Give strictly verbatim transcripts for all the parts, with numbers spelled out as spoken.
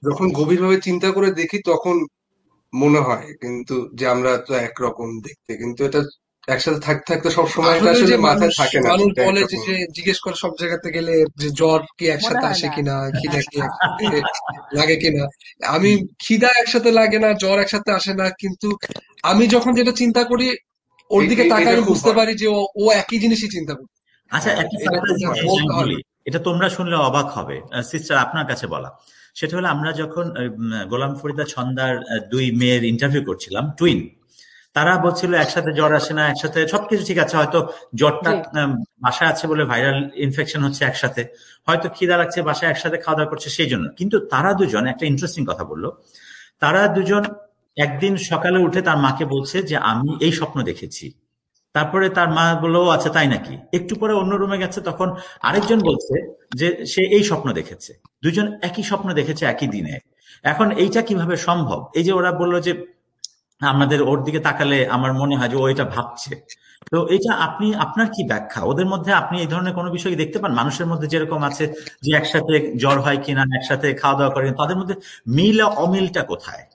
যখন গভীরভাবে চিন্তা করে দেখি তখন মনে হয় কিন্তু যে আমরা তো একরকম দেখতে, কিন্তু এটা একসাথে থাকতে থাকতে সবসময় এটা আসলে আসলে যে মাথায় মানুষ থাকে না যে মানুষ এটা বলে যে একরকম। যে জিজ্ঞেস করে সব জায়গাতে গেলে যে জ্বর কি মনে একসাথে হয় আসে না। কিনা, খিদা কি একসাথে লাগে কিনা। আমি খিদা একসাথে লাগে না, জ্বর একসাথে আসে না, কিন্তু আমি যখন যেটা চিন্তা করি ওর এ- দিকে এ- তাকায় এটা আমি খুব বুঝতে হয়। পারি যে ও ও একই জিনিসই চিন্তা করে। আচ্ছা, হ্যাঁ, একটা এটা খুব সারপ্রাইজিং হয়। জিনিস বলতে আমি হয় বলি, না। এটা তোমরা শুনলে অবাক হবে সিস্টার, আপনার কাছে বলা। সেটা হলো আমরা যখন উম, গোলাম ফরিদা ছন্দার আহ, দুই মেয়ের ইন্টারভিউ করছিলাম, টুইন, তারা বলছিল একসাথে জ্বর আসে না, একসাথে সবকিছু ঠিক আছে, হয়তো জ্বরটা জি। আম, বাসায় আছে বলে ভাইরাল ইনফেকশন হচ্ছে একসাথে, হয়তো খিদা লাগছে বাসায় একসাথে খাওয়া দাওয়া করছে সেই জন্য। কিন্তু তারা দুজন একটা ইন্টারেস্টিং কথা বললো। তারা দুজন একদিন সকালে উঠে তার মাকে বলছে যে আমি এই স্বপ্ন দেখেছি। তারপরে তার মা বললো "ও আচ্ছা তাই নাকি"। একটু পরে অন্য রুমে গেছে, তখন আরেকজন বলছে যে সে এই স্বপ্ন দেখেছে। দুজন একই স্বপ্ন দেখেছে একই দিনে। এখন এইটা কিভাবে সম্ভব? এই যে ওরা বললো যে আমাদের ওর দিকে তাকালে আমার মনে হয় যে ও এটা ভাবছে। তো এটা আপনি আপনার কি ব্যাখ্যা ওদের মধ্যে? আপনি এই ধরনের কোনো বিষয় দেখতে পান মানুষের মধ্যে যেরকম আছে যে একসাথে জ্বর হয় কিনা, একসাথে খাওয়া দাওয়া করে, তাদের মধ্যে মিল আর অমিলটা কোথায়?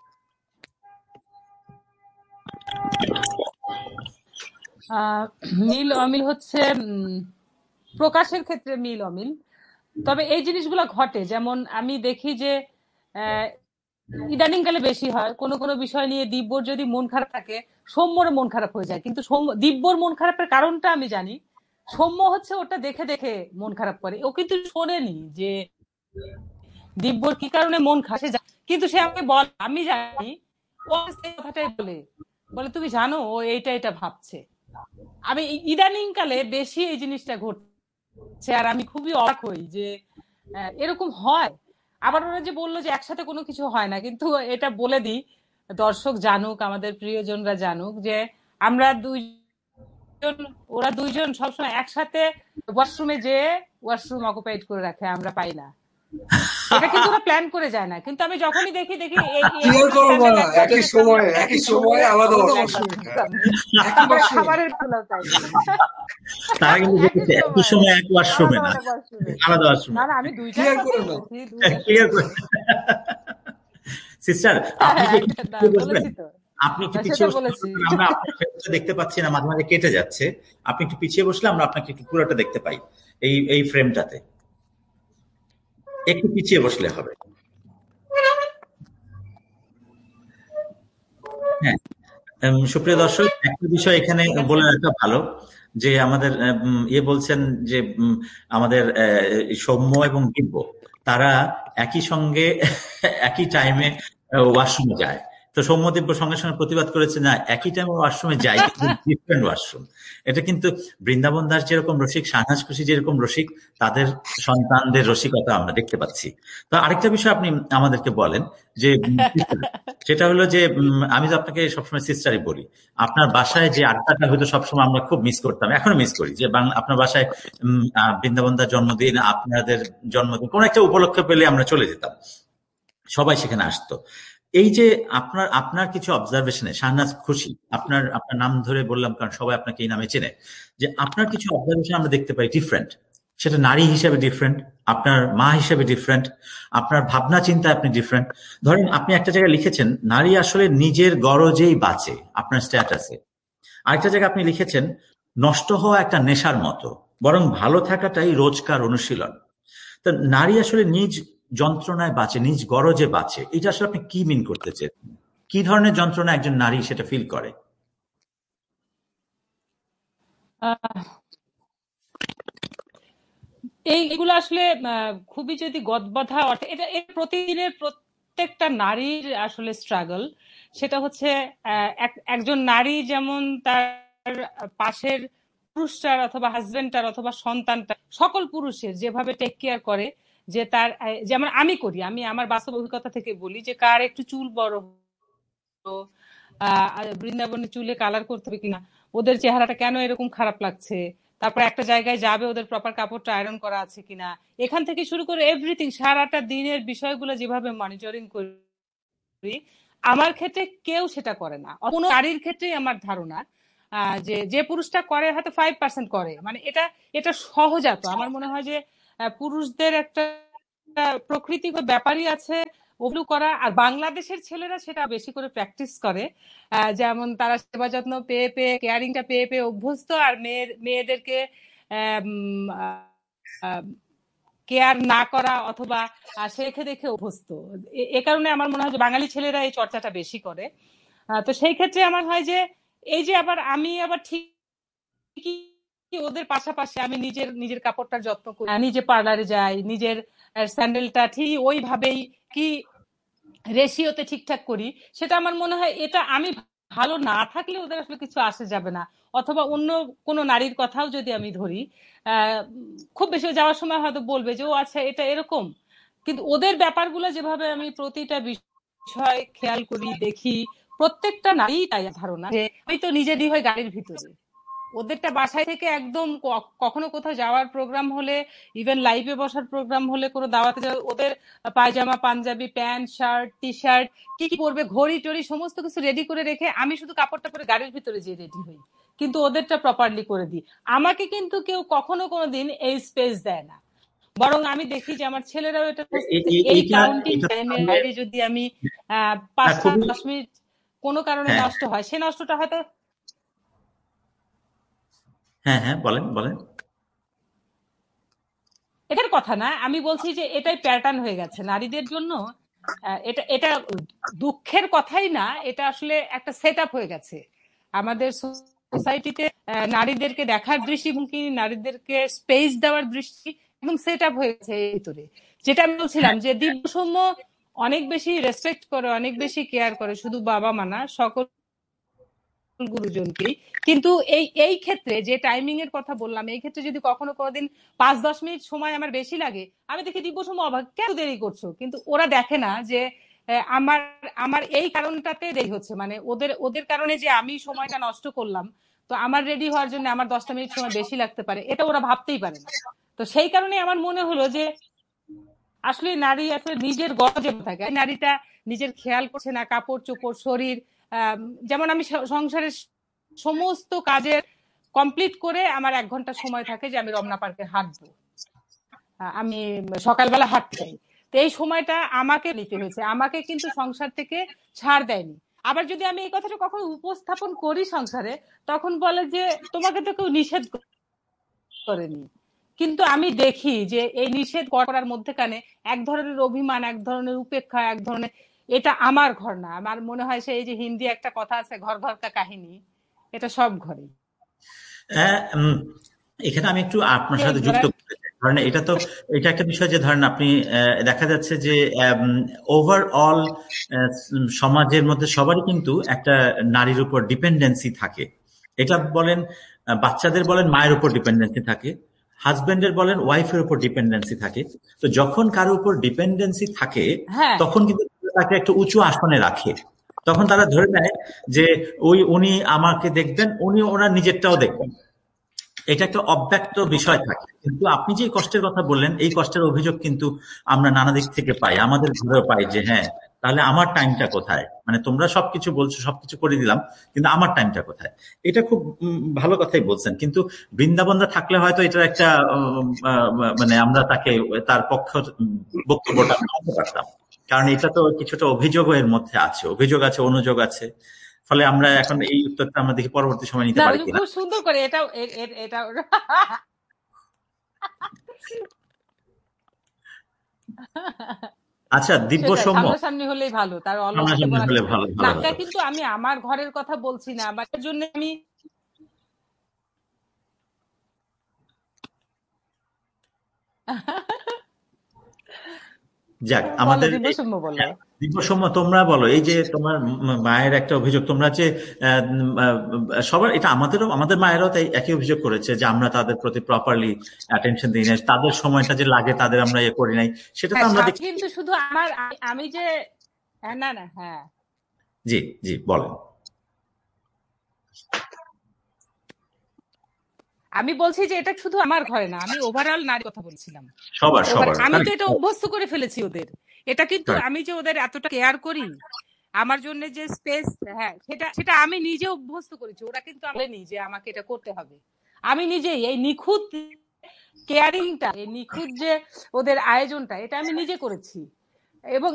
আহ মিল অমিল হচ্ছে উম, প্রকাশের ক্ষেত্রে মিল অমিল। তবে এই জিনিসগুলো ঘটে, যেমন আমি দেখি যে আহ, ইদানিং কালে বেশি হয় কোনো কোনো বিষয় নিয়ে দিব্যর যদি মন খারাপ থাকে, সৌম্যর মন খারাপ হয়ে যায়। কিন্তু সৌম্য দিব্যর মন খারাপের কারণটা আমি জানি, সৌম্য হচ্ছে ওটা দেখে দেখে মন খারাপ করে। ও কিন্তু শোনেনি যে দিব্যর কি কারণে মন খারাপ, সে জানে। কিন্তু সে আমাকে বল, আমি জানি ও সেই কথাটাই বলে বলে তুমি জানো ও এইটা এটা ভাবছে। আমি ইদানিং কালে বেশি এই জিনিসটা ঘটছে, আর আমি খুবই অবাক হই যে আহ, এরকম হয়। আবার ওরা যে বললো যে একসাথে কোনো কিছু হয় না, কিন্তু এটা বলে দিই দর্শক জানুক, আমাদের প্রিয়জনরা জানুক যে আমরা দুইজন, ওরা দুইজন সবসময় একসাথে ওয়াশরুমে যেয়ে ওয়াশরুম অকুপাইড করে রাখে, আমরা পাই না। এটা কিন্তু ওরা প্ল্যান করে যায় না, কিন্তু আমি যখনই দেখি দেখি এই এই ক্লিয়ার করো টাইমে না, ব্যাক একই ওয়াশরুমের সামনে, সময় একই একই সময়ে সময়ে আলাদা আলাদা ওয়াশরুম। ওয়াশরুম, সামনে। একই তারপরে ওয়াশরুম। খাবারের বেলাও তাই। তারা কিন্তু একই দেখেছে একই সময় সময় এক ওয়াশরুমে আলাদা না, আলাদা ওয়াশরুমে। আলাদা না ওয়াশরুমে। না, আমি দুইটার ক্লিয়ার করে কথাই নাও। বলছি, দুইটার ক্লিয়ার কথাই করে। বলছি। সিস্টার, হ্যাঁ আপনি হ্যাঁ, কি একটু একটা না পিছিয়ে বসবেন? বলেছি তো। আপনি একটু হ্যাঁ, সেটা পিছিয়ে বসলে বলেছি। আমরা আপনার ফেসটা দেখতে পাচ্ছি না, মাঝে মাঝে কেটে যাচ্ছে। আপনি একটু পিছিয়ে বসলে আমরা আপনাকে একটু পুরোটা দেখতে পাই এই এই ফ্রেমটাতে। একটু পিছিয়ে বসলে হবে। হ্যাঁ। উম, সুপ্রিয় দর্শক, একটা বিষয় এখানে ঠিক আছে। বলে রাখা ভালো যে আমাদের উম, ইয়ে বলছেন যে উম, আমাদের আহ, সৌম্য এবং দিব্য তারা একই সঙ্গে একই টাইমে ওয়াশরুমে যায়। তো সৌম্য দিব্য সঙ্গে সঙ্গে প্রতিবাদ করেছে না, একই টাইমে ওয়াশরুমে যায় কিন্তু ডিফারেন্ট ওয়াশরুম। এটা কিন্তু বৃন্দাবন দাস যেরকম রসিক, শাহনাজ খুশি যেরকম রসিক, তাদের সন্তানদের রসিকতা আমরা দেখতে পাচ্ছি। তো আরেকটা বিষয় আপনি আমাদেরকে বলেন যে উম, সেটা হলো যে উম, আমি তো আপনাকে সবসময় সিস্টারই বলি। আপনার বাসায় যে আড্ডাটা হয়তো সবসময় আমরা খুব মিস করতাম, এখনো মিস করি, যে বাংলা আপনার বাসায় উম, আহ, বৃন্দাবনদার জন্মদিন, আপনাদের জন্মদিন, কোন একটা উপলক্ষ পেলে আমরা চলে যেতাম, সবাই সেখানে আসতো। এই যে আপনার আপনার কিছু অবজারভেশনে, শাহনাজ খুশি, আপনার আপনার নাম ধরে বললাম কারণ সবাই আপনাকে এই নামে চেনে, যে আপনার কিছু অবজারভেশন আমরা দেখতে পাই ডিফারেন্ট। সেটা নারী হিসেবে ডিফারেন্ট, আপনার মা হিসেবে ডিফারেন্ট, আপনার ভাবনা চিন্তা আপনি ডিফারেন্ট। ধরেন আপনি একটা জায়গায় লিখেছেন নারী আসলে নিজের গরজেই বাঁচে, আপনার স্ট্যাটাসে। আরেকটা জায়গায় আপনি লিখেছেন নষ্ট হওয়া একটা নেশার মতো, বরং ভালো থাকাটাই রোজকার অনুশীলন। তা নারী আসলে নিজ যন্ত্রণায় বাঁচে, নিজ গরজে বাঁচে, এটা আসলে আপনি কি মিন করতে চেয়েছেন? কি ধরনের যন্ত্রণা একজন নারী সেটা ফিল করে? আহ, এই এগুলো আসলে আহ, খুবই যদি গদবাঁধা অর্থে, এটা এর প্রতিদিনের প্রত্যেকটা নারীর আসলে স্ট্রাগল। সেটা হচ্ছে আহ, এক- একজন নারী যেমন তার পাশের পুরুষটার অথবা হাজবেন্ডটার অথবা সন্তানটার, সকল পুরুষের যেভাবে টেক কেয়ার করে, যে তার আহ, যেমন আমি করি, আমি আমার বাস্তব অভিজ্ঞতা থেকে বলি যে কার একটু চুল বড় হলো, আহ বৃন্দাবনে চুলে কালার করতে হবে কিনা, ওদের চেহারাটা কেন এরকম খারাপ লাগছে, তারপর একটা জায়গায় যাবে ওদের প্রপার কাপড়টা আয়রন করা আছে কিনা, এখান থেকে শুরু করে এভরিথিং, সারাটা দিনের বিষয়গুলো যেভাবে মনিটরিং করি, আমার ক্ষেত্রে কেউ সেটা করে না। কোনো নারীর ক্ষেত্রেই আমার ধারণা আহ, যে যে পুরুষটা করে হয়তো ফাইভ পার্সেন্ট করে, মানে এটা এটা সহজাত। আমার মনে হয় যে আহ, পুরুষদের একটা প্রকৃতি ব্যাপারই আছে ওগুলো করা। আর বাংলাদেশের ছেলেরা সেটা বেশি করে প্র্যাকটিস করে, যেমন তারা সেবা যত্ন পেয়ে পেয়ে কেয়ারিংটা পেয়ে পেয়ে অভ্যস্ত, আর মেয়ের মেয়েদেরকে কেয়ার না করা অথবা শেখে দেখে অভ্যস্ত। এ কারণে আমার মনে হয় যে বাঙালি ছেলেরা এই চর্চাটা বেশি করে। তো সেই ক্ষেত্রে আমার হয় যে এই যে আবার আমি আবার ঠিক ওদের পাশাপাশি আমি নিজের নিজের কাপড়টার যত্ন করি, নিজে পার্লারে যাই, নিজের স্যান্ডেলটা ঠিক ওইভাবেই কি রেশিওতে ঠিকঠাক করি। সেটা আমার মনে হয় এটা আমি ভালো না থাকলে ওদের আসলে কিছু আসে যাবে না। অথবা অন্য কোনো নারীর কথাও যদি আমি ধরি, খুব বেশি যাওয়ার সময় হয়তো বলবে যে ও আচ্ছা এটা এরকম, কিন্তু ওদের ব্যাপারগুলো যেভাবে আমি প্রতিটা বিষয় খেয়াল করি দেখি, প্রত্যেকটা নারী তাই ধারণা যে আমি তো নিজেরই হয় গাড়ির ভিতরে, ওদেরটা বাসায় থেকে একদম কখনো কোথাও যাওয়ার প্রোগ্রাম হলে, ইভেন লাইভে বসার প্রোগ্রাম হলে, কোনো দাওয়াতে যাওয়া, ওদের পায়জামা panjabi pant shirt T shirt কি কি পরবে ঘড়ি টড়ি সমস্ত কিছু রেডি করে রেখে আমি শুধু কাপড়টা পরে গাড়ির ভিতরে যেয়ে রেডি হই, কিন্তু ওদেরটা প্রপারলি করে দিই। আমাকে কিন্তু কেউ কখনো কোনোদিন এই স্পেস দেয় না, বরং আমি দেখি যে আমার ছেলেরাও এটা এই কাউন্টিং টাইমের বাইরে যদি আমি আহ পাঁচ সাত দশ মিনিট কোনো কারণে নষ্ট হয়, সে নষ্টটা হয়তো হ্যাঁ হ্যাঁ বলেন বলেন এটার কথা না, আমি বলছি যে এটাই প্যাটার্ন হয়ে গেছে নারীদের জন্য। এটা এটা দুঃখের কথাই না, এটা আসলে একটা সেট আপ হয়ে গেছে আমাদের সোসাইটিতে। নারীদেরকে দেখার দৃষ্টিভঙ্গি, নারীদেরকে স্পেস দেওয়ার দৃষ্টি এবং সেট আপ হয়ে গেছে এই ভিতরে। যেটা আমি বলছিলাম যে দিব্যসৌম্য অনেক বেশি রেসপেক্ট করে, অনেক বেশি কেয়ার করে, শুধু বাবা মা না সকল গুরুজনকেই। কিন্তু এই এই ক্ষেত্রে যে টাইমিং এর কথা বললাম, এই ক্ষেত্রে যদি কখনো কোনোদিন পাঁচ দশ মিনিট সময় আমার বেশি লাগে, আমি দেখি দিব্যসৌম্য অবাক, কেন দেরি করছো? কিন্তু ওরা দেখে না যে আমার আমার এই কারণটাতে দেরি হচ্ছে, মানে ওদের ওদের কারণে যে আমি সময়টা নষ্ট করলাম, তো আমার রেডি হওয়ার জন্য আমার দশটা মিনিট সময় বেশি লাগতে পারে, এটা ওরা ভাবতেই পারে না। তো সেই কারণে আমার মনে হলো যে আসলে নারী আসলে নিজের গর্জে থাকে, নারীটা নিজের খেয়াল করছে না, কাপড় চোপড় শরীর। যেমন আমি সংসারের সমস্ত কাজের কমপ্লিট করে আমার এক ঘন্টা সময় থাকে যে আমি রমনা পার্কে হাঁটবো, আমি সকালবেলা হাঁটতে চাই, তো এই সময়টা আমাকে নিতে হয়েছে, আমাকে কিন্তু সংসার থেকে ছাড় দেয়নি। আবার যদি আমি এই কথাটা কখনো উপস্থাপন করি সংসারে, তখন বলে যে তোমাকে তো কেউ নিষেধ করেনি। কিন্তু আমি দেখি যে এই নিষেধ করার মধ্যেখানে এক ধরনের অভিমান, এক ধরনের উপেক্ষা, এক ধরনের এটা আমার ঘর না। আমার মনে হয় সেই যে হিন্দি একটা কথা আছে, ঘর ঘর কা কাহিনী, এটা সব ঘরে। এখানে আমি একটু আপনার সাথে যুক্ত করতে চাই, ধরেন এটা তো এটা একটা বিষয় যে ধরেন আপনি দেখা যাচ্ছে যে ওভারঅল সমাজের মধ্যে সবারই কিন্তু একটা নারীর উপর ডিপেন্ডেন্সি থাকে। এটা বলেন বাচ্চাদের বলেন মায়ের উপর ডিপেন্ডেন্সি থাকে, হাজবেন্ডের বলেন ওয়াইফের উপর ডিপেন্ডেন্সি থাকে। তো যখন কারো উপর ডিপেন্ডেন্সি থাকে তখন কিন্তু তাকে একটা উঁচু আসনে রাখে, তখন তারা ধরে নেয় যে ওই উনি আমাকে দেখবেন, উনি ওনার নিজেরটাও দেখবেন। এটা একটা অব্যক্ত বিষয় থাকে। কিন্তু আপনি যে কষ্টের কথা বললেন, এই কষ্টের অভিযোগ কিন্তু আমরা নানা দিক থেকে পাই, আমাদের ঘরেও পাই যে হ্যাঁ তাহলে আমার টাইমটা কোথায়, মানে তোমরা সবকিছু বলছো সবকিছু করে দিলাম কিন্তু আমার টাইমটা কোথায়। এটা খুব ভালো কথাই বলছেন, কিন্তু বৃন্দাবনরা থাকলে হয়তো এটার একটা মানে আমরা তাকে তার পক্ষ বক্তব্যটা মানতে পারতাম, কারণ এটা তো কিছুটা অভিযোগও এর মধ্যে আছে, অভিযোগ আছে, অনুযোগ আছে। ফলে আমরা এখন এই উত্তরটা আমরা দেখি পরবর্তী সময় নিতে পারি কিনা। খুব সুন্দর করে এটাও এটা আচ্ছা দিব্যসৌম্য সামনাসামনি হলেই ভালো, তার অলসতা। কিন্তু আমি আমার ঘরের কথা বলছি না, আমার জন্য আমি যাক আমাদের দিব্যসৌম্য তোমরা বলো, এই যে তোমার মায়ের একটা অভিযোগ, তোমরা যে সবার এটা আমাদেরও আমাদের মায়েরাও তাই একই অভিযোগ করেছে যে আমরা তাদের প্রতি প্রপারলি অ্যাটেনশন দিই না, তাদের সময়টা যে লাগে তাদের আমরা ইয়ে করি নাই, সেটা তো আমরা দেখি। কিন্তু শুধু আমার আমি যে না না হ্যাঁ জি জি বলেন। আমি বলছি যে এটা শুধু আমার ঘরে না, আমি ওভারঅল নারীর কথা বলছিলাম, সবার সবার। আমি তো এটা অভ্যস্ত করে ফেলেছি ওদের, এটা কিন্তু আমি যে ওদের এতটা কেয়ার করি, আমার জন্য যে স্পেস, হ্যাঁ সেটা সেটা আমি নিজে অভ্যস্ত করেছি, ওরা কিন্তু বলেনি যে আমাকে এটা করতে হবে। আমি নিজেই এই নিখুঁত কেয়ারিংটা, এই নিখুঁত যে ওদের আয়োজনটা, এটা আমি নিজে করেছি এবং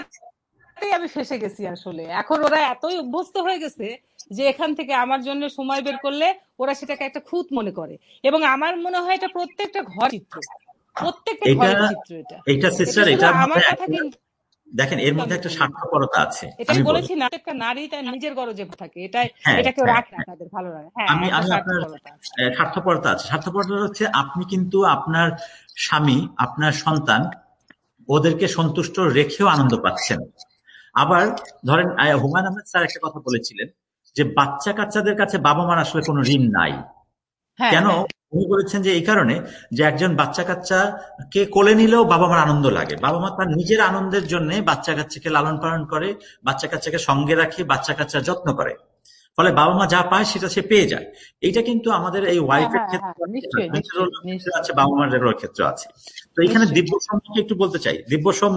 এইটাতেই আমি ফেসে গেছি আসলে। এখন ওরা এতই অভ্যস্ত হয়ে গেছে যে এখান থেকে আমার জন্য সময় বের করলে ওরা সেটাকে একটা খুঁত মনে করে, এবং আমার মনে হয় এটা প্রত্যেকটা ঘর চিত্র, প্রত্যেকটা এটা ঘরের চিত্র। এটা এইটা এটা সিস্টার, শুধু এটার আমার মধ্যে কথা একটা কিন্তু দেখেন, এর মধ্যে আমি একটা বলি না, স্বার্থপরতা আছে। এটাই আমি বলি, বলেছি না, প্রত্যেকটা নারী তার নিজের গরজে থাকে, এটাই হ্যাঁ এটা কেউ হ্যাঁ, রাখে না তাদের ভালো লাগে। হ্যাঁ, আমি একটা আমি আপনার স্বার্থপরতা আছে। আহ, স্বার্থপরতা আছে। স্বার্থপরতা হচ্ছে আপনি কিন্তু আপনার স্বামী, আপনার সন্তান, ওদেরকে সন্তুষ্ট রেখেও আনন্দ পাচ্ছেন। আবার ধরেন আহ, হুমায়ুন আহমেদ স্যার একটা কথা বলেছিলেন যে বাচ্চা কাচ্চাদের কাছে বাবা মার আসলে কোনো ঋণ নাই। হ্যাঁ কেন? হ্যাঁ উনি বলেছেন যে এই কারণে যে একজন বাচ্চা কাচ্চা কে কোলে নিলেও বাবা মার আনন্দ লাগে। বাবা মা তার নিজের আনন্দের জন্য বাচ্চা কাচ্চাকে লালন পালন করে, বাচ্চা কাচ্চাকে সঙ্গে রাখে, বাচ্চা কাচ্চার যত্ন করে, ফলে বাবা মা যা পায় সেটা সে পেয়ে যায়। এইটা কিন্তু আমাদের এই হ্যাঁ ওয়াইফের হ্যাঁ হ্যাঁ, ক্ষেত্রে আছে, নিশ্চয়ই হাজবেন্ডের নিশ্চয়ই ক্ষেত্রে নিশ্চয়ই আছে, বাবা মার ক্ষেত্রে আছে। তো এখানে নিশ্চয়ই। দিব্য সৌম্যকে একটু বলতে চাই, দিব্য সৌম্য,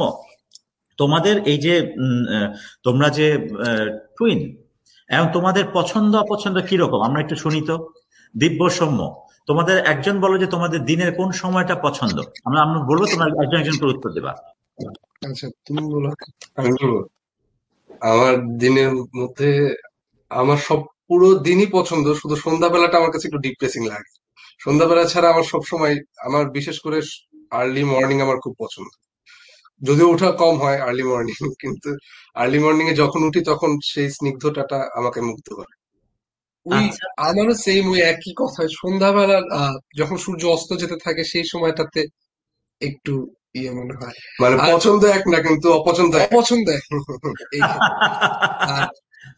তোমাদের এই যে উম, আহ, তোমরা যে টুইন, এবং তোমাদের পছন্দ অপছন্দ কিরকম আমরা একটু শুনি তো। দিব্য সৌম্য, তোমাদের একজন বলো যে তোমাদের দিনের কোন সময়টা পছন্দ, আমরা আমরা বলবো, তোমরা একজন একজন করে উত্তর দেবা। আচ্ছা, তুমি বলো। আমি বলবো, আমার দিনের মধ্যে আমার সব পুরো দিনই পছন্দ, শুধু সন্ধ্যাবেলাটা আমার কাছে একটু ডিপ্রেসিং লাগে। সন্ধ্যাবেলা ছাড়া আমার সব সময়, আমার বিশেষ করে আর্লি মর্নিং আমার খুব পছন্দ। যদিও ওঠা কম হয় আর্লি মর্নিং, কিন্তু আর্লি মর্নিং এ যখন উঠি তখন সেই স্নিগ্ধতাটা আমাকে মুগ্ধ করে। ওই আচ্ছা, আমারও সেম, ওই একই কথা। সন্ধ্যাবেলা আহ, যখন সূর্য অস্ত যেতে থাকে সেই সময়টাতে একটু ইয়ে মনে হয়। মানে আর পছন্দ এক না, কিন্তু অপছন্দ এক। অপছন্দ এক এই ক্ষেত্রে। আর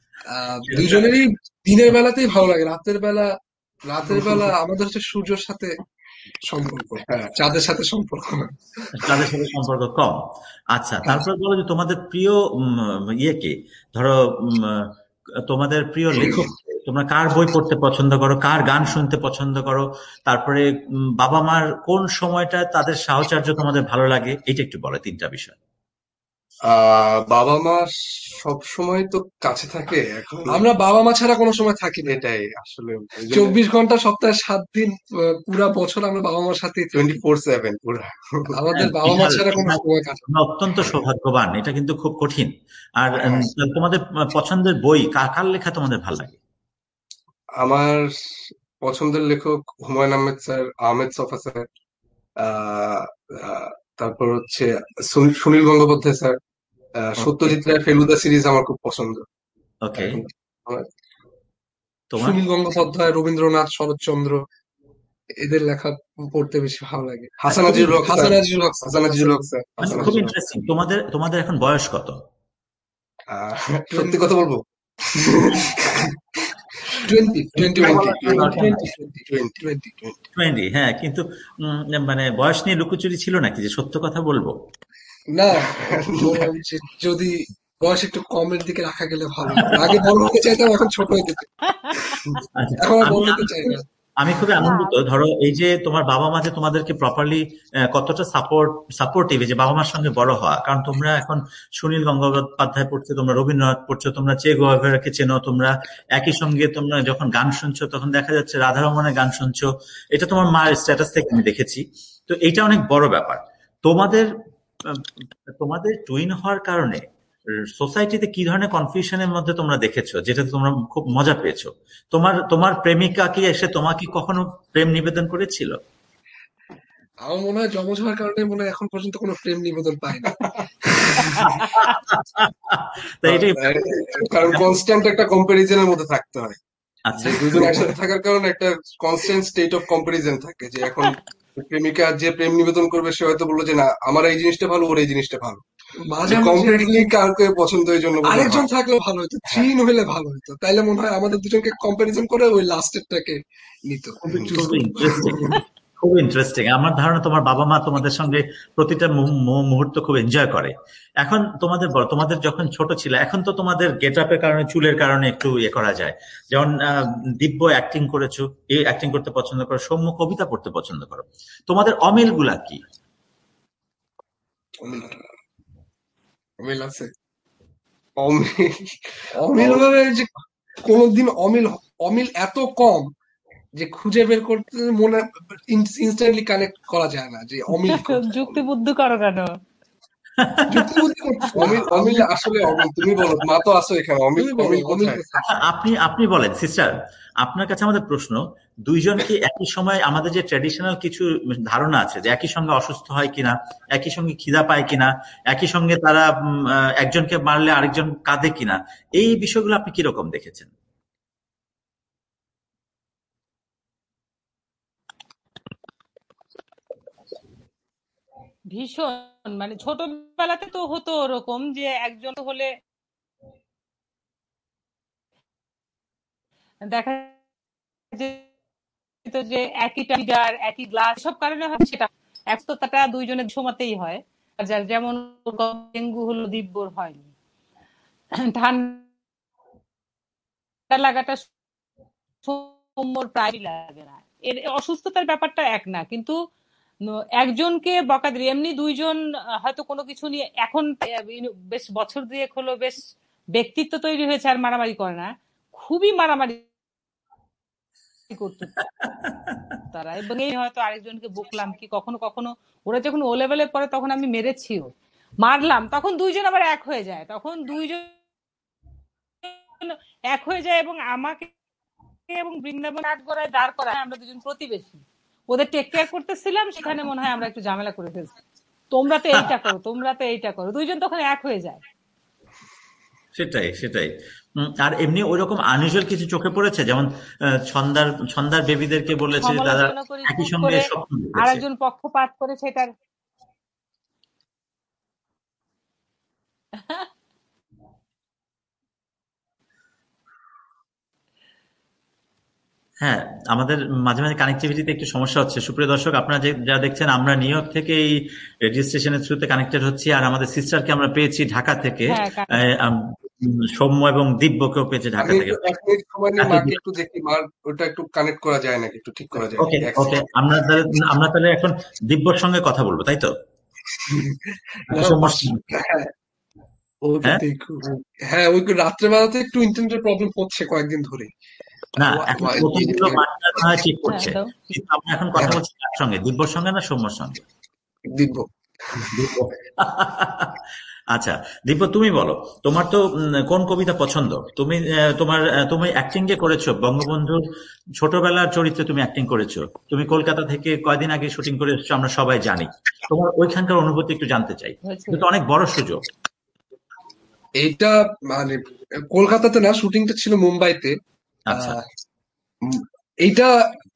আহ, দুজনেরই দিনের বেলাতেই ভালো লাগে। রাতের বেলা, রাতের বেলা আমাদের হচ্ছে সূর্যের সাথে সম্পর্ক, হ্যাঁ, চাঁদের সাথে সম্পর্ক না। তাদের সাথে সম্পর্ক কম। আচ্ছা, হ্যাঁ, তারপর বলো যে তোমাদের প্রিয় উম, ইয়ে কে, ধরো উম, তোমাদের প্রিয় লেখক কে? তোমরা কার বই পড়তে পছন্দ করো, কার গান শুনতে পছন্দ করো, তারপরে উম, বাবা মার কোন সময়টা তাদের সাহচর্য তোমাদের ভালো লাগে, এটা একটু বলো, তিনটা বিষয়। আহ বাবা মা সব সময় তো কাছে থাকে এখন। আমরা বাবা মা ছাড়া কোনো সময় থাকি না। এটাই আসলে, ওই জন্য চব্বিশ ঘন্টা সপ্তাহে সাত দিন, আহ, পুরা বছর আমরা বাবা মার সাথেই টোয়েন্টি থাকি। ফোর সেভেন পুরো। আমাদের হ্যাঁ, বাবা মা এটা ছাড়া কোনো এটা- সময় কাটে না। তোমরা অত্যন্ত সৌভাগ্যবান, এটা কিন্তু খুব কঠিন। আর উম, হ্যাঁ, তোমাদের পছন্দের বই, কার কার লেখা তোমাদের ভালো লাগে? আমার পছন্দের লেখক হুমায়ুন আহমেদ স্যার, আহমেদ ছফা স্যার, আহ আহ, তারপর হচ্ছে সুনীল সুনীল গঙ্গোপাধ্যায় স্যার, আহ, ওকে, সত্যজিৎ রায়ের ফেলুদা সিরিজ আমার খুব পছন্দ ওকে। এখন। আমার তোমার? সুনীল গঙ্গোপাধ্যায়, রবীন্দ্রনাথ, শরৎচন্দ্র, এদের লেখা পড়তে বেশি ভালো লাগে। হাসান খুবই আজিজুল হক স্যার, হাসান আজিজুল হক স্যার, হাসান আজিজুল হাসান হক স্যার, মানে হাসান খুব আজিজুল হক স্যার। ইন্টারেস্টিং। তোমাদের তোমাদের এখন বয়স কত? আহ, সত্যি কথা বলবো, twenty twenty one twenty twenty twenty twenty twenty twenty twenty twenty, হ্যাঁ, কিন্তু উম, মানে বয়স নিয়ে লুকোচুরি ছিল নাকি যে সত্য কথা বলবো? না, বললাম যে যদি বয়স একটু কমের দিকে রাখা গেলে ভালো হতো। আগে বড় হতে চাইতাম, এখন ছোট হতে চাই। আচ্ছা, এখন আর আমি বড় হতে আমি চাই খুবই না। আমি খুবই না, আনন্দিত, ধরো এই যে তোমার বাবা মা যে তোমাদেরকে প্রপারলি কতটা সাপোর্ট সাপোর্টিভ, যে বাবা মার সঙ্গে বড় হওয়া। কারণ তোমরা এখন সুনীল গঙ্গোপাধ্যায় পড়ছো, তোমরা রবীন্দ্রনাথ পড়ছো, তোমরা চে গুয়েভারাকে চেনো, তোমরা একই সঙ্গে তোমরা যখন গান শুনছো তখন দেখা যাচ্ছে রাধারমণের গান শুনছো। এটা তোমার মায়ের স্ট্যাটাস থেকে আমি দেখেছি। তো এটা অনেক বড় ব্যাপার। তোমাদের আহ, তোমাদের টুইন হওয়ার কারণে সোসাইটিতে কি ধরনের কনফিউশনের মধ্যে তোমরা দেখেছো, যেটা তোমরা খুব মজা পেয়েছো? তোমার তোমার প্রেমিকা কি এসে তোমাকে কখনো প্রেম নিবেদন করেছিল? আমার মনে হয় যমজ হওয়ার কারণে মনে হয় এখন পর্যন্ত কোনো প্রেম নিবেদন পাইনি। তো এটাই। কারণ কনস্ট্যান্ট একটা কম্পারিজনের মধ্যে থাকতে হয়, আচ্ছা, যে দুজন একসাথে থাকার কারণে একটা কনস্ট্যান্ট স্টেট অফ কম্পারিজন থাকে, যে এখন প্রেমিকা যে প্রেম নিবেদন করবে সে হয়তো বললো যে না আমার এই জিনিসটা ভালো, ওর এই জিনিসটা ভালো, মাঝে মাঝে কমপ্লিটলি কাউকে পছন্দ এই জন্য বোধহয় আরেকজন হয়। থাকলেও ভালো হতো, থ্রি হলে ভালো হতো। তাইলে মনে হয় আমাদের দুজনকে কম্পারিজন করে ওই লাস্টেরটাকে নিত, খুবই চুজ খুবই করতো। ইন্টারেস্টিং, খুব ইন্টারেস্টিং। আমার ধারণা তোমার বাবা মা তোমাদের সঙ্গে প্রতিটা মু- মু- মুহূর্ত খুব এনজয় করে। এখন তোমাদের বল, তোমাদের যখন ছোট ছিল, এখন তো তোমাদের গেট আপের কারণে, চুলের কারণে একটু ইয়ে করা যায়। যেমন আহ, দিব্য অ্যাক্টিং করেছো, এই অ্যাক্টিং করতে পছন্দ করো, সৌম্য কবিতা পড়তে পছন্দ করো। তোমাদের অমিল গুলা কি? অমিল, অমিল আছে। অমিল, অমিল অ- ভাবে যে কোনোদিন অমিল, অমিল এত কম যে খুঁজে বের করতে মনে ইনস্ট্যান্টলি কানেক্ট করা যায় না যে অমিল কোথায়। যুক্তি বুদ্ধি করো কেন? যুক্তিবুদ্ধি করতেছি না অমিল অমিল আমি। আসলে অমিল, তুমি বলো, মা তো আছো এখানে, অমিল তুমি বলো অমিল অমিল কোথায়? কোথায়? আচ্ছা, আপনি আপনি বলেন সিস্টার, আপনার কাছে আমাদের প্রশ্ন, দুইজন কি একই সময়, আমাদের যে ট্র্যাডিশনাল কিছু ধারণা আছে যে একই সঙ্গে অসুস্থ হয় কিনা, একই সঙ্গে খিদা পায় কিনা, একই সঙ্গে তারা উম, আহ, একজনকে মারলে আরেকজন কাঁদে কিনা, এই বিষয়গুলো আপনি কিরকম দেখেছেন? ভীষণ, মানে ছোটবেলাতে তো হতো ওরকম যে একজন হলে দেখা যেত যে একই টাইগার একই গ্লাস সব কারণে হয় সেটা একশোটা দুইজনের সমাতেই হয়। আর যার যেমন ডেঙ্গু হলো দিব্যর হয়নি, ঠান্ডা লাগাটা সৌম্যর প্রায় লাগে না, এর অসুস্থতার ব্যাপারটা এক না, কিন্তু ন- একজনকে বকা দিলে এমনি দুইজন আহ, হয়তো কোনো কিছু নিয়ে এখন আহ, বেশ বছর দুয়েক হলো বেশ ব্যক্তিত্ব তৈরি হয়েছে আর মারামারি করে না, খুবই মারামারি করতো তারা, এবং এই হয়তো আরেকজনকে বকলাম কি কখনো কখনো ওরা যখন ও লেভেলে পড়ে তখন আমি মেরেছিও, মারলাম, তখন দুইজন আবার এক হয়ে যায়, তখন দুইজন এক হয়ে যায় এবং আমাকে এবং বৃন্দাবন আট গড়ায় দাঁড় করায়, আমরা দুজন প্রতিবেশী ওদের টেক কেয়ার করতেছিলাম, সেখানে মনে হয় আমরা একটু ঝামেলা করে ফেলছি, তোমরা তো এইটা করো তোমরা তো এইটা করো, দুইজন তখন এক হয়ে যায়। সেটাই সেটাই উম, আর এমনি ওইরকম আনইউজুয়াল কিছু চোখে পড়েছে, যেমন আহ, ছন্দার ছন্দার বেবিদেরকে বলেছে যে তারা সমালোচনা করি একই খুব সঙ্গে করে, স্বপ্ন আর দেখেছে। একজন পক্ষপাত করে সেটার। হ্যাঁ, আমাদের মাঝে মাঝে কানেক্টিভিটিতে একটু সমস্যা হচ্ছে। সুপ্রিয় দর্শক, আপনারা যে যা দেখছেন, আমরা নিউ ইয়র্ক থেকে এই রেডিও স্টেশনের থ্রুতে কানেক্টেড হচ্ছি, আর আমাদের সিস্টারকে আমরা পেয়েছি ঢাকা থেকে, হ্যাঁ, আহ, আম, উম, সৌম্য এবং দিব্যকেও পেয়েছি ঢাকা আমি থেকে। একটু এক মিনিট সময় নিয়ে এত মাকে দূর- একটু দেখি, মার ওটা একটু কানেক্ট করা যায় নাকি, একটু ঠিক করা যায় ওকে নাকি, এক ওকে, সেকেন্ড। আমরা তাহলে আমরা তাহলে এখন দিব্যর সঙ্গে কথা বলবো, তাই তো? নাকি না সৌম্যর বাস, সঙ্গে? হ্যাঁ হ্যাঁ, ওইটাতে একটু, হ্যাঁ ওই রাত্রেবেলাতে একটু ইন্টারনেটের প্রবলেম হচ্ছে কয়েকদিন ধরে। না, এখন প্রথমগুলো মাত্রা না হয় ঠিক হ্যাঁ করছে, দাও। কিন্তু আমরা এখন কথা বলছি কার সঙ্গে, দিব্যর সঙ্গে না সৌম্যর সঙ্গে? দিব্য। দিব্য। আচ্ছা, দিব্য তুমি বলো, তোমার তো উম, কোন কবিতা পছন্দ? তুমি আহ, তোমার আহ, তুমি অ্যাক্টিং যে করেছো বঙ্গবন্ধুর ছোটবেলার চরিত্রে, তুমি অ্যাক্টিং করেছো, তুমি কলকাতা থেকে কয়দিন আগে শুটিং করে এসেছো, আমরা সবাই জানি। তোমার ওইখানকার অনুভূতি একটু জানতে চাই, হয়েছে। এটা তো অনেক বড় সুযোগ। এইটা মানে কলকাতাতে না, শুটিংটা ছিল মুম্বাইতে। আচ্ছা। আহ উম, এইটা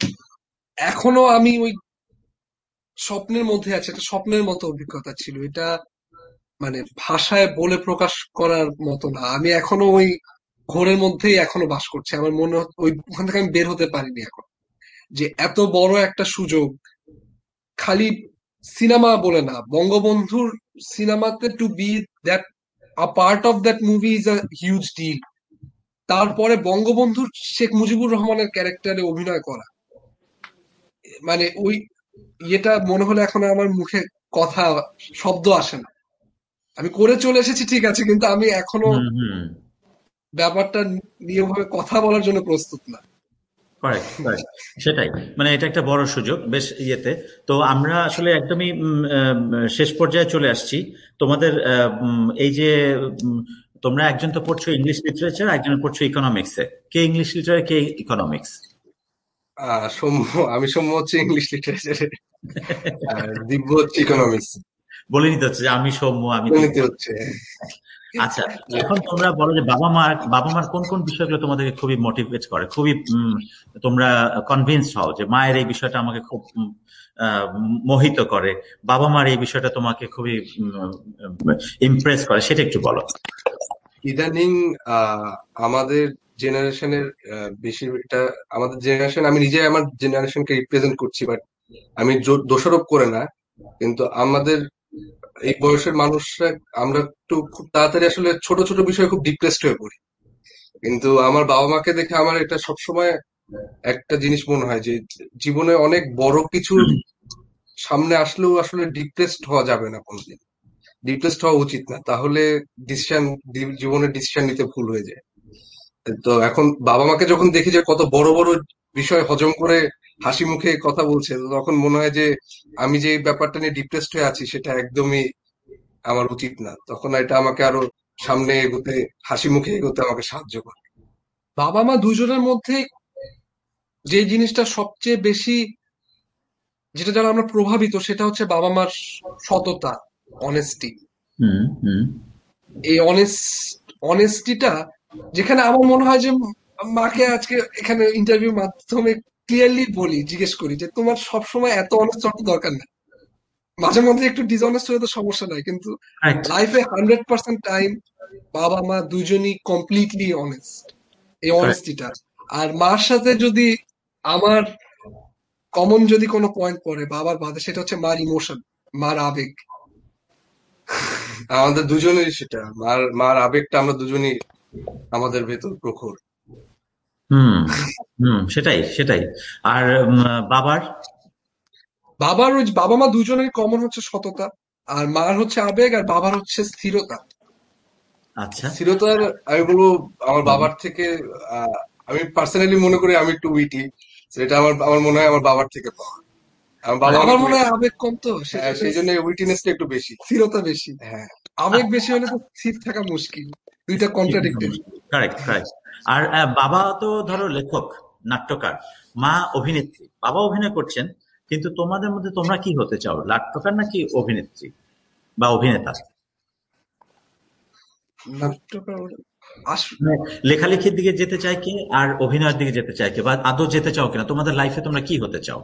এখনো আমি ওই স্বপ্নের মধ্যে আছে, একটা স্বপ্নের মতো অভিজ্ঞতা ছিল এটা, মানে ভাষায় বলে প্রকাশ করার মতো না। আমি এখনো ওই ঘোরের মধ্যেই এখনো বাস করছি, আমার মনে হচ্ছে ওই ওখান থেকে আমি বের হতে পারিনি এখন, যে এত বড় একটা সুযোগ, খালি সিনেমা বলে না, বঙ্গবন্ধুর সিনেমাতে two B that a part of that movie is a huge deal. তারপরে বঙ্গবন্ধুর শেখ মুজিবুর রহমানের ক্যারেক্টারে অভিনয় করা, মানে ওই ইয়েটা মনে হলে এখন আমার মুখে কথা, শব্দ আসে না। আমি করে চলে এসেছি ঠিক আছে, কিন্তু আমি এখনো হুম হুম। ব্যাপারটা নিয়ে ওভাবে কথা বলার জন্য প্রস্তুত না। কারেক্ট কারেক্ট, সেটাই, মানে এটা একটা বড় সুযোগ বেশ ইয়েতে। তো আমরা আসলে একদমই উম, আহ, শেষ পর্যায়ে চলে আসছি। তোমাদের আহ, উম, এই যে উম, তোমরা একজন তো পড়ছো ইংলিশ লিটারেচার, একজন পড়ছো ইকোনমিক্সে, কে ইংলিশ লিটারেচার কে ইকোনমিক্স? আহ সৌম্য, আমি সৌম্য হচ্ছে ইংলিশ লিটারেচারে, আর দিব্য হচ্ছে ইকোনমিক্স। বলে নিতে হচ্ছে যে আমি সৌম্য, আমি দিব্য। গণিতে হচ্ছে। আচ্ছা, এখন তোমরা বলো যে বাবা মা বাবা মার কোন কোন বিষয়গুলো তোমাদেরকে খুবই মোটিভেট করে, খুবই উম, তোমরা কনভিন্সড হও যে মায়ের এই বিষয়টা আমাকে খুব উম, আহ, মোহিত করে, বাবা মার এই বিষয়টা তোমাকে খুবই ইমপ্রেস করে, সেটা একটু বলো। ইদানিং আহ আমাদের জেনারেশনের বেশিরটা, আমাদের জেনারেশন, আমি নিজে আমার জেনারেশনকে রিপ্রেজেন্ট করছি, বাট আমি জো- দোষারোপ করে না, কিন্তু আমাদের এই বয়সের মানুষরা, আমরা একটু খুব তাড়াতাড়ি আসলে ছোট ছোট বিষয়ে খুব ডিপ্রেসড হয়ে পড়ি। কিন্তু আমার বাবা মাকে দেখে আমার এটা সবসময় একটা জিনিস মনে হয় যে জীবনে অনেক বড় কিছু সামনে আসলেও আসলে ডিপ্রেসড হওয়া যাবে না কোনোদিন, ডিপ্রেসড হওয়া উচিত না, তাহলে ডিসিশন, জীবনের ডিসিশন নিতে ভুল হয়ে যায়। তো এখন বাবা মাকে যখন দেখি যে কত বড় বড় বিষয় হজম করে হাসি মুখে কথা বলছে, তো তখন মনে হয় যে আমি যে এই ব্যাপারটা নিয়ে ডিপ্রেসড হয়ে আছি সেটা একদমই আমার উচিত না। তখন এটা আমাকে আরো সামনে এগোতে, হাসি মুখে এগোতে আমাকে সাহায্য করে। বাবা মা দুজনের মধ্যে যে জিনিসটা সবচেয়ে বেশি, যেটা দ্বারা আমরা প্রভাবিত, সেটা হচ্ছে বাবা মার সততা, অনেস্টি। হুম হুম এই অনেস্ট অনেস্টিটা, যেখানে আমার মনে হয় যে মাকে আজকে এখানে ইন্টারভিউর মাধ্যমে ক্লিয়ারলি বলি, জিজ্ঞেস করি যে তোমার সবসময় এত অনেস্ট হওয়ার তো দরকার নেই, মাঝে মধ্যে একটু ডিসঅনেস্ট হলে তো সমস্যা নাই, কিন্তু রাইট লাইফে হান্ড্রেড পার্সেন্ট টাইম বাবা মা দুজনই কমপ্লিটলি অনেস্ট। এই কারেক্ট। অনেস্টিটা, আর মার সাথে যদি আমার কমন যদি কোনো পয়েন্ট পড়ে বাবার বাদে, সেটা হচ্ছে মার ইমোশন, মার আবেগ। আমাদের দুজনেরই সেটা, মার মার আবেগটা আমরা দুজনই আমাদের ভেতর প্রখর। হুম হুম সেটাই সেটাই। আর উম, বাবার বাবার ওই বাবা মা দুজনেরই কমন হচ্ছে সততা, আর মার হচ্ছে আবেগ, আর বাবার হচ্ছে স্থিরতা। আচ্ছা। স্থিরতার আমি বলবো আমার বাবার থেকে, আহ, আমি পার্সোনালি মনে করি আমি একটু উইটি, সেটা আমার আমার মনে হয় আমার বাবার থেকে পাওয়া। আমার বাবা আমার অনেক মনে উইটি, হয় আবেগ কম, তো হ্যাঁ, সেজন্য সেই জন্য উইটিনেসটা একটু বেশি। স্থিরতা বেশি। হ্যাঁ। আবেগ বেশি হলে তো স্থির থাকা মুশকিল, দুইটা কন্ট্রাডিক্টেড। Correct correct. আর আহ, বাবা তো ধরো লেখক, নাট্যকার, মা অভিনেত্রী। বাবা অভিনয় করছেন, কিন্তু তোমাদের মধ্যে তোমরা কি হতে চাও, নাট্যকার নাকি অভিনেত্রী বা অভিনেতা? নাট্যকার আস- মানে লেখালেখির দিকে যেতে চাই কে, আর অভিনয়ের দিকে যেতে চাই কে, বা আদৌ যেতে চাও কিনা? তোমাদের লাইফে তোমরা কি হতে চাও?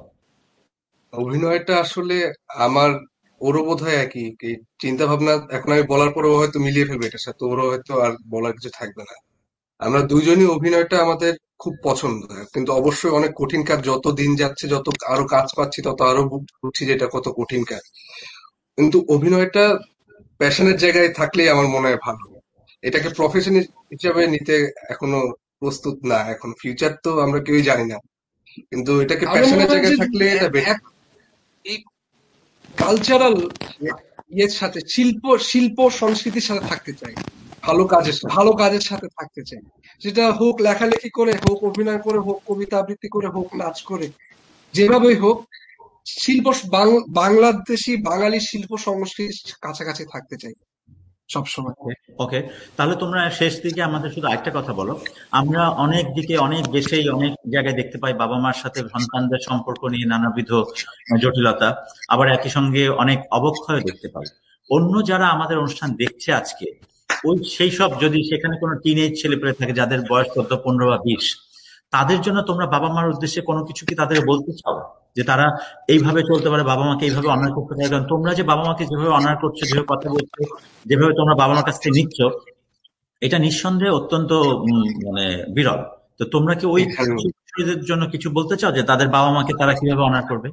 অভিনয়টা আসলে আমার, ওরও বোধহয় একই এই চিন্তা ভাবনা। এখন আমি বলার পরেও হয়তো মিলিয়ে ফেলবে এটার সাথে, ওরও হয়তো আর বলার কিছু থাকবে না। আমরা দুইজনই অভিনয়টা আমাদের খুব পছন্দ, কিন্তু অবশ্যই অনেক কঠিন কাজ। যত দিন যাচ্ছে, যত আরো কাজ পাচ্ছি, তত আরো বু- বুঝছি যে এটা কত কঠিন কাজ। কিন্তু অভিনয়টা প্যাশনের জায়গায় থাকলেই আমার মনে হয় ভালো। এটাকে প্রফেশন হিসাবে নিতে এখনো প্রস্তুত না। এখন ফিউচার তো আমরা কেউই জানি না, কিন্তু এটাকে আমার মনে প্যাশনের হয় যে জায়গায় থাকলে এটা এ- বেটার। এক- এই কালচারাল ইয়ের সাথে, শিল্প শিল্প সংস্কৃতির সাথে থাকতে চাই, ভালো কাজের সাথে। ভালো কাজের সাথে থাকতে চাই। সেটা হোক লেখালেখি করে, হোক অভিনয় করে, হোক কবিতা আবৃত্তি করে, হোক নাচ করে, যেভাবেই হোক, শিল্প বাং- বাংলাদেশি বাঙালি শিল্প সংস্কৃতির কাছাকাছি থাকতে চাই সবসময়। ওকে, তাহলে তোমরা শেষ দিকে আমাদের শুধু একটা কথা বলো। আমরা অনেক দিকে, অনেক দেশেই, অনেক জায়গায় দেখতে পাই বাবা মার সাথে সন্তানদের সম্পর্ক নিয়ে নানাবিধ জটিলতা, আবার একই সঙ্গে অনেক অবক্ষয় দেখতে পাই। অন্য যারা আমাদের অনুষ্ঠান দেখছে আজকে, ওই সেই সব যদি সেখানে কোনো টিনেজ ছেলেপেলে থাকে যাদের বয়স চোদ্দ পনেরো বা বিশ, তাদের জন্য তোমরা বাবা মার উদ্দেশ্যে কোনো কিছু কি তাদের বলতে চাও, যে তারা এইভাবে চলতে পারে, বাবা মাকে এইভাবে অনার করতে পারে? কারণ তোমরা যে বাবা মাকে যেভাবে অনার করছো, যেভাবে কথা বলছো, যেভাবে তোমরা বাবা মার কাছ থেকে নিচ্ছ, এটা নিঃসন্দেহে অত্যন্ত উম, মানে বিরল। তো তোমরা কি ওই এখানে শিশুদের জন্য কিছু বলতে চাও, যে তাদের বাবা মাকে তারা কিভাবে অনার করবে?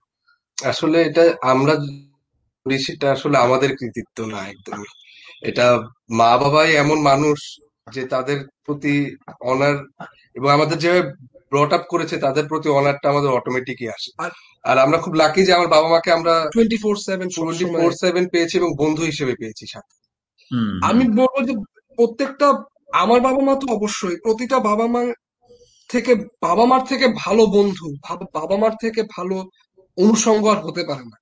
আসলে এটা আমরা করি, সেটা আসলে আমাদের কৃতিত্ব না একদমই। এটা মা বাবাই এমন মানুষ যে তাদের প্রতি অনার, এবং আমাদের যেভাবে ব্রট আপ করেছে তাদের প্রতি অনারটা আমাদের অটোমেটিকই আসে। আর আর আমরা খুব লাকি যে আমার বাবা মাকে আমরা twenty four seven twenty four সবসময়। সেভেন পেয়েছি এবং বন্ধু হিসেবে পেয়েছি সাথে। হুম হুম আমি বলবো যে প্রত্যেকটা, আমার বাবা মা তো অবশ্যই, প্রতিটা বাবা মা থেকে, বাবা মার থেকে ভালো বন্ধু, ভাব- বাবা মার থেকে ভালো অনুষঙ্গ আর হতে পারে না।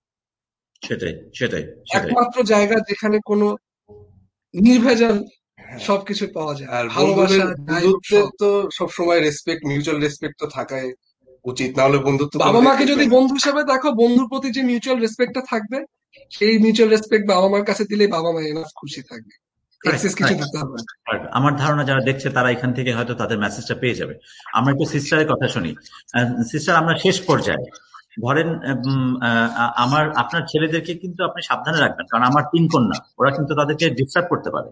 সেটাই সেটাই সেটাই। একমাত্র জায়গা যেখানে কোনো নির্ভেজাল হ্যাঁ। সবকিছু পাওয়া যায়, আর বন্ধুদের ভালোবাসা যাই হোক বন্ধুত্বের সব। তো সবসময় রেসপেক্ট, মিউচুয়াল রেসপেক্ট তো থাকাই উচিত, না হলে বন্ধুত্ব কোন বাবা দিন মাকে টিকবে যদি না। বন্ধু হিসেবে দেখো, বন্ধুর প্রতি যে মিউচুয়াল রেসপেক্টটা থাকবে, সেই মিউচুয়াল রেসপেক্ট বাবা মার কাছে দিলেই বাবা মা এনাফ খুশি থাকবে, কারেক্ট এক্সেস কিছু কারেক্ট। দিতে হবে না। আমার ধারণা যারা দেখছে তারা এখান থেকে হয়তো তাদের মেসেজটা পেয়ে যাবে। আমরা একটু সিস্টারের কথা শুনি। সিস্টার, আমরা শেষ পর্যায়ে, ধরেন উম, আহ, আমার আপনার ছেলেদেরকে কিন্তু আপনি সাবধানে রাখবেন, কারণ আমার তিন কন্যা, ওরা কিন্তু তাদেরকে ডিস্টার্ব করতে পারে।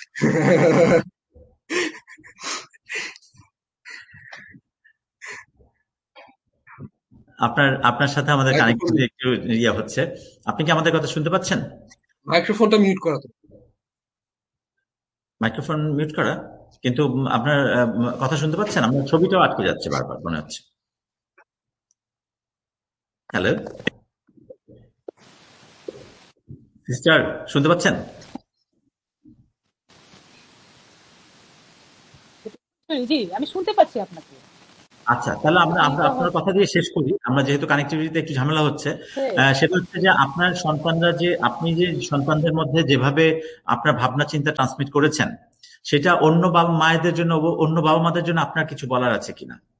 আপনার আপনার সাথে আমাদের মাইক্রোফোন। কানেক্টিভিটি একটু ইয়ে হচ্ছে। আপনি কি আমাদের কথা শুনতে পাচ্ছেন? মাইক্রোফোনটা মিউট করা তো। মাইক্রোফোন মিউট করা, কিন্তু উম, আপনার আহ, উম, কথা শুনতে পাচ্ছেন? আমার ছবিটাও আটকে যাচ্ছে বারবার মনে হচ্ছে। হ্যালো সিস্টার, শুনতে পাচ্ছেন? জি, আমি শুনতে পাচ্ছি আপনাকে। আচ্ছা, তাহলে আমরা আমরা বিবাহ আপনার কথা দিয়ে শেষ করি। আমরা যেহেতু কানেক্টিভিটিতে একটু ঝামেলা হচ্ছে, শেষ। আহ, সেটা হচ্ছে যে আপনার সন্তানরা যে আপনি যে সন্তানদের মধ্যে যেভাবে আপনার ভাবনা চিন্তা ট্রান্সমিট করেছেন, সেটা অন্য বাবা মায়েদের জন্য, অন্য বাবা মাদের জন্য আপনার কিছু বলার আছে কিনা?